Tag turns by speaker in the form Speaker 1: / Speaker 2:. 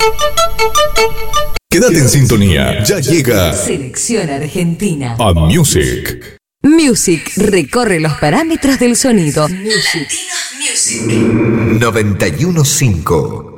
Speaker 1: Quédate en sintonía, ya llega
Speaker 2: Selección Argentina.
Speaker 1: A Music.
Speaker 2: Music recorre los parámetros del sonido.
Speaker 3: Latinos Music 91.5.